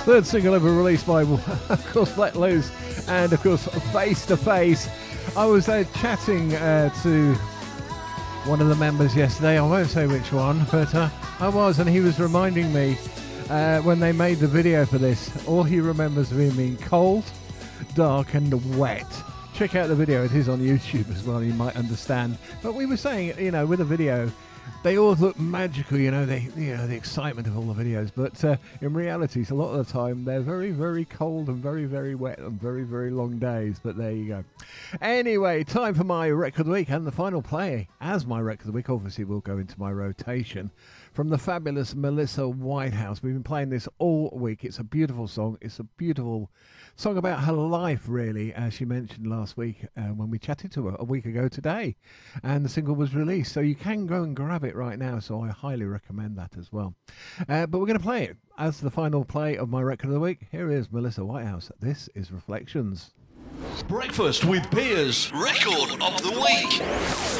third single ever released by, of course, Let Loose, and of course, Face to Face. I was chatting to one of the members yesterday. I won't say which one, but I was, and he was reminding me when they made the video for this, all he remembers being cold, dark, and wet. Check out the video, it is on YouTube as well, you might understand. But we were saying, you know, with a video, they all look magical, the excitement of all the videos. But in reality, a lot of the time, they're very, very cold and very, very wet and very, very long days. But there you go. Anyway, time for my record of the week, and the final play as my record of the week, obviously, will go into my rotation from the fabulous Melissa Whitehouse. We've been playing this all week. It's a beautiful song. It's a beautiful song about her life, really, as she mentioned last week when we chatted to her a week ago today. And the single was released, so you can go and grab it right now, so I highly recommend that as well. But we're going to play it as the final play of my record of the week. Here is Melissa Whitehouse. This is Reflections. Breakfast with Piers, record of the week.